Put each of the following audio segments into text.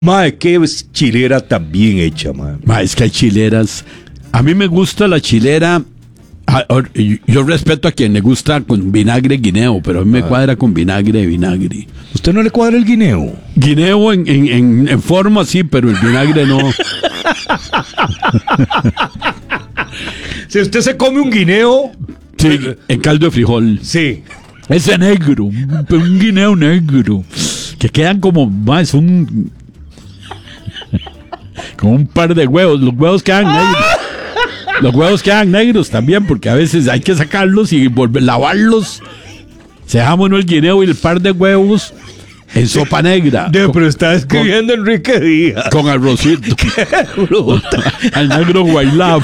Mae, qué chilera tan bien hecha, mae. Ma, es que hay chileras. A mí me gusta la chilera. Yo respeto a quien le gusta con vinagre guineo, pero a mí me cuadra con vinagre. ¿Usted no le cuadra el guineo? Guineo en forma sí, pero el vinagre no. Si usted se come un guineo... Sí, en caldo de frijol. Sí. Ese negro, un guineo negro. Que quedan como más como un par de huevos. Los huevos quedan negros. Los huevos quedan negros también, porque a veces hay que sacarlos y lavarlos. Se deja uno el guineo y el par de huevos en sopa negra. Pero está escribiendo Enrique Díaz. Con arrocito. ¡Qué bruta! Al negro guaylaf.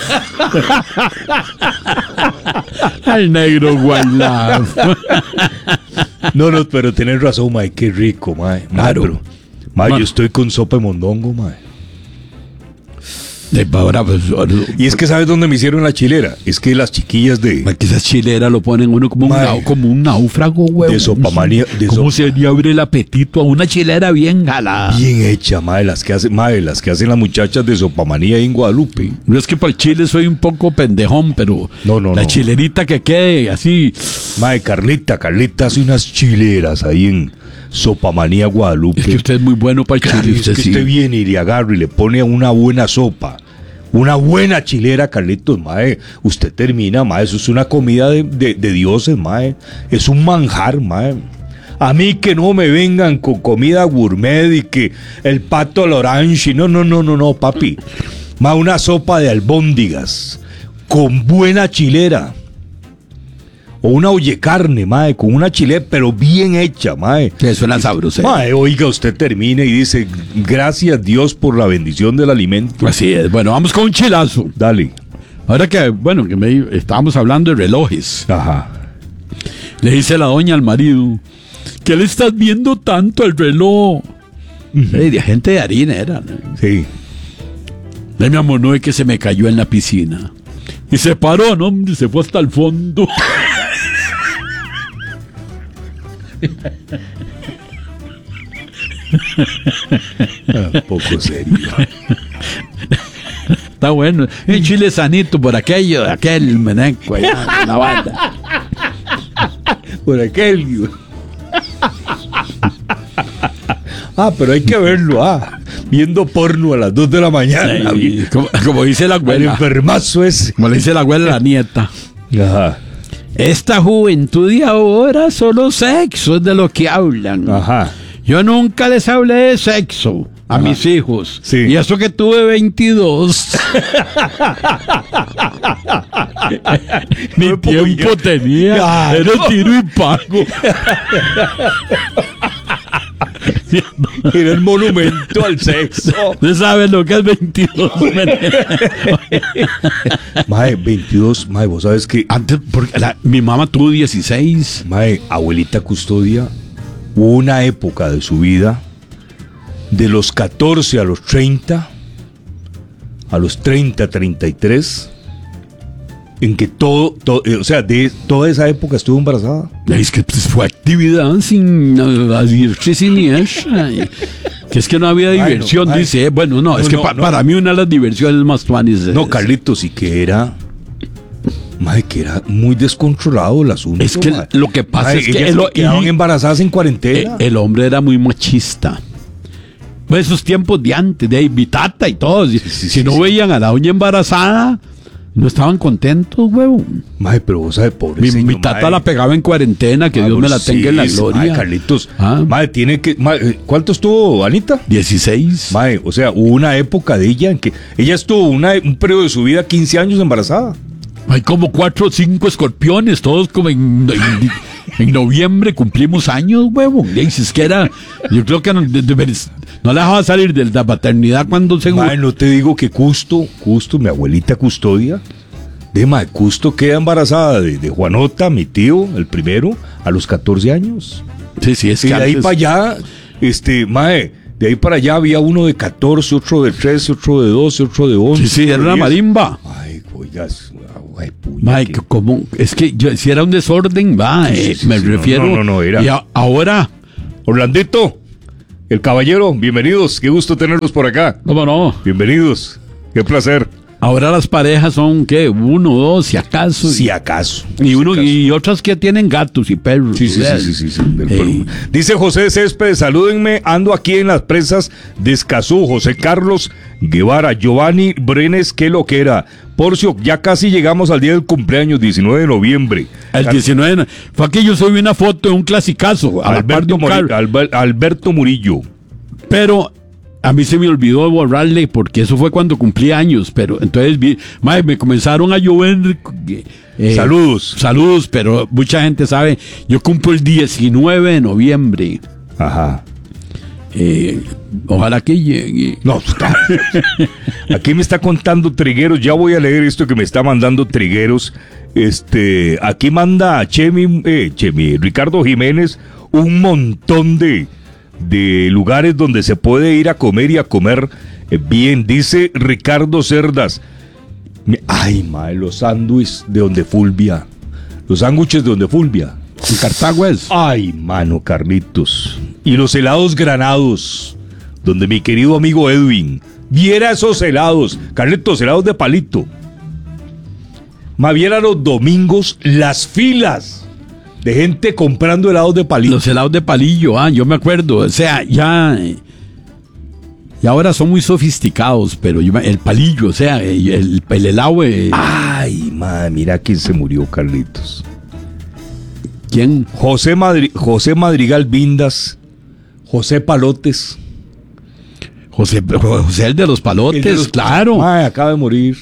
Al negro guaylaf. No, pero tenés razón, mae. Qué rico, mae. Claro. Pero, mae, yo estoy con sopa de mondongo, mae. Ahora, pues, Y es que ¿sabes dónde me hicieron la chilera? Es que las chiquillas de... que esa chilera lo ponen uno como un náufrago, güey. De sopamanía. ¿Cómo se le abre el apetito a una chilera bien jalada? Bien hecha, mae. Las que hacen las muchachas de Sopamanía ahí en Guadalupe. No es que para el chile soy un poco pendejón, pero No. chilerita que quede así. Mae, Carlita hace unas chileras ahí en Sopamanía Guadalupe. Es que usted es muy bueno para el Claro, chile. es que usted viene y le agarra y le pone una buena sopa, una buena chilera, Carlitos, mae. Usted termina, mae. Eso es una comida de dioses, mae. Es un manjar, mae. A mí que no me vengan con comida gourmet y que el pato al orange. No, papi. Mae, una sopa de albóndigas con buena chilera. O una oye carne, mae, con una chilera, pero bien hecha, mae. Que suena sabroso. Mae, oiga, usted termina y dice, gracias Dios por la bendición del alimento. Así es. Bueno, vamos con un chilazo. Dale. Ahora que, estábamos hablando de relojes. Ajá. Le dice la doña al marido, ¿qué le estás viendo tanto al reloj? De gente de harina era, ¿no? Sí. Mi amor, no es que se me cayó en la piscina. Y se paró, ¿no? Y se fue hasta el fondo. Poco serio. Está bueno. En chile sanito por aquel meneco allá en la banda. Por aquel. Pero hay que verlo, viendo porno a las 2 de la mañana. Como dice la El abuela. enfermazo ese. Como le dice la abuela a la nieta. Ajá. Esta juventud de ahora solo sexo es de lo que hablan. Ajá. Yo nunca les hablé de sexo a mis hijos. Sí. Y eso que tuve 22. Mi tiempo tenía. Era tiro y pago. Era el monumento al sexo. ¿Usted sabe lo que es 22? Mae, 22. Mae, vos sabes que Antes, porque mi mamá tuvo 16. mae, abuelita Custodia, hubo una época de su vida, de los 14 a los 30, a los 30, 33, en que o sea, de toda esa época estuvo embarazada. Es que pues, fue actividad sin advertirse sin eso. Que es que no había diversión, Ay, dice. Bueno, no, es que para mí una de las diversiones más tuanis es... No, Carlitos, y que era... Mae, que era muy descontrolado el asunto. Es que mae. lo que pasa Mae, es que... ellas quedaban embarazadas en cuarentena. El hombre era muy machista. Pues esos tiempos de antes, de mi tata y todo. Si no veían a la doña embarazada, no estaban contentos, huevo. Mae, pero vos sabes, pobre Mi señor, tata mae. la pegaba en cuarentena, que Dios me la tenga en la gloria. Mae, Carlitos, Ah. mae, tiene que... Mae, ¿cuánto estuvo, Anita? 16. Mae, o sea, hubo una época de ella en que ella estuvo un periodo de su vida 15 años embarazada. Hay como 4 o 5 escorpiones, todos como en noviembre cumplimos años, huevo. Y dices que era, yo creo que no la dejaba salir de la paternidad cuando se... Mae, no te digo que Custo, mi abuelita Custodia, mae, Custo queda embarazada de Juanota, mi tío, el primero, a los 14 años. Sí, es Y que de ahí antes- para allá, mae, de ahí para allá había uno de 14, otro de 13, otro de 12, otro de 11. Sí, era otro de una 10. marimba. Ay, oigas, ay, puña, Mae, que- como, es que si era un desorden, Sí, me sí, refiero. no, era. Y ahora, Orlandito, El caballero, bienvenidos, qué gusto tenerlos por acá. ¿Cómo no? Bienvenidos, qué placer. Ahora las parejas son, ¿qué? 1, 2, si acaso. Si acaso. Y uno Si acaso. y otras que tienen gatos y perros. Sí. Dice José Céspedes, salúdenme, ando aquí en las presas de Escazú. José Carlos Guevara, Giovanni Brenes, qué lo que era. Porcio, ya casi llegamos al día del cumpleaños, 19 de noviembre. El 19, fue que yo subí una foto de un clasicazo a la par de un carro. Alberto Murillo. Pero a mí se me olvidó borrarle porque eso fue cuando cumplí años. Pero entonces me comenzaron a llover. Saludos, pero mucha gente sabe. Yo cumplo el 19 de noviembre. Ajá. Ojalá que llegue. No, aquí me está contando Trigueros. Ya voy a leer esto que me está mandando Trigueros. Aquí manda Chemi, Ricardo Jiménez, un montón de lugares donde se puede ir a comer y a comer bien. Dice Ricardo Cerdas. Ay, mae, los sándwiches de donde Fulvia. Los sándwiches de donde Fulvia. En Cartago es. Ay, mano, Carlitos. Y los helados Granados, donde mi querido amigo Edwin viera esos helados. Carlitos, helados de palito. Viera los domingos las filas de gente comprando helados de palito. Los helados de palillo, yo me acuerdo. O sea, ya ahora son muy sofisticados, pero el palillo, o sea, el helado. Ay, mira quién se murió, Carlitos. ¿Quién? José Madrigal Vindas, José Palotes. José el de los palotes, claro. Acaba de morir.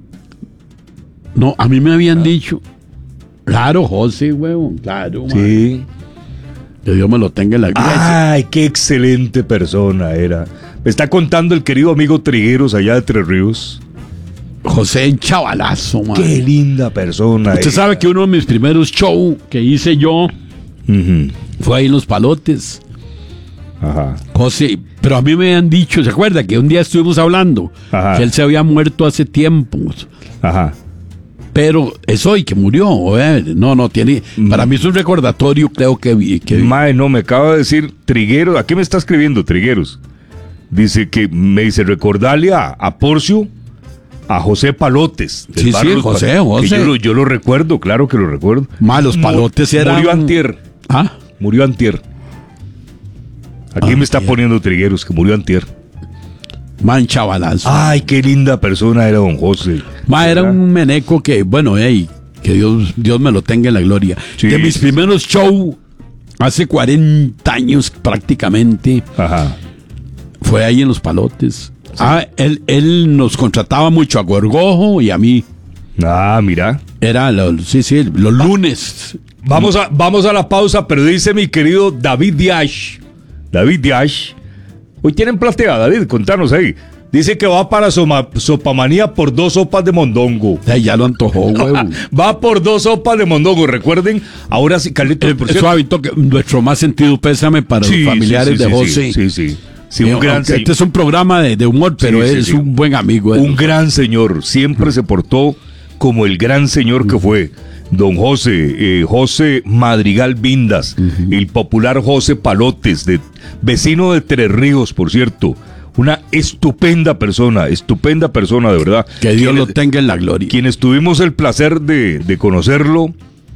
No, a mí me habían dicho. Claro, José, huevón, claro. Sí. Que Dios me lo tenga en la iglesia. Ay, qué excelente persona era. Me está contando el querido amigo Trigueros allá de Tres Ríos. José, chavalazo, man. Qué linda persona. Usted sabe que uno de mis primeros shows que hice yo fue ahí en Los Palotes. Ajá. José, pero a mí me habían dicho, ¿se acuerda? Que un día estuvimos hablando que él se había muerto hace tiempo. Ajá. Pero es hoy que murió. No, tiene. Para mí es un recordatorio, creo que. No, me acaba de decir Trigueros. ¿A qué me está escribiendo Trigueros? Dice que me dice recordarle a Porcio, a José Palotes. Sí, José. Yo lo recuerdo, claro que lo recuerdo. Los Palotes eran. Murió antier. Murió antier. Aquí me está poniendo Trigueros que murió antier. Chavalazo. Ay, qué linda persona era don José. Era un meneco que, bueno, que Dios me lo tenga en la gloria. Sí. De mis primeros shows, hace 40 años prácticamente, fue ahí en Los Palotes. Sí. Él nos contrataba mucho a Gorgojo y a mí. Mira. Era los lunes. Vamos a la pausa, pero dice mi querido David Diash. Hoy tienen platea, David, contanos ahí. Dice que va para Sopamanía por 2 sopas de mondongo. Ya lo antojó, huevo. Va por 2 sopas de mondongo, recuerden. Ahora sí, Carlitos, por cierto. Suavito, nuestro más sentido pésame para los familiares de José. Sí, un gran señor. Este es un programa de humor, pero es un buen amigo. Un gran señor. Siempre se portó como el gran señor que fue. Don José Madrigal Vindas, el popular José Palotes, vecino de Tres Ríos, por cierto. Una estupenda persona, de verdad. Que Dios lo tenga en la gloria. Quienes tuvimos el placer de conocerlo,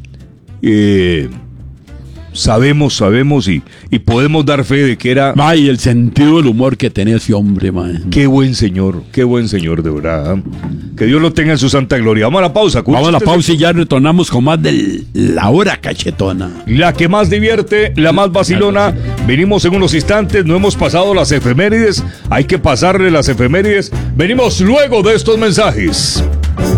sabemos y podemos dar fe de que era... Y el sentido del humor que tenía ese hombre, man. Qué buen señor, de verdad. Que Dios lo tenga en su santa gloria. Vamos a la pausa. Vamos a la pausa y ya retornamos con más de La Hora Cachetona. La que más divierte, la más vacilona. Venimos en unos instantes, no hemos pasado las efemérides. Hay que pasarle las efemérides. Venimos luego de estos mensajes.